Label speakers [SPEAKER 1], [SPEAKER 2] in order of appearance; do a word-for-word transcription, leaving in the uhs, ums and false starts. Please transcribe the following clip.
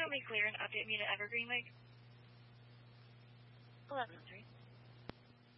[SPEAKER 1] show me clear and update me to Evergreen Lake? eleven oh three.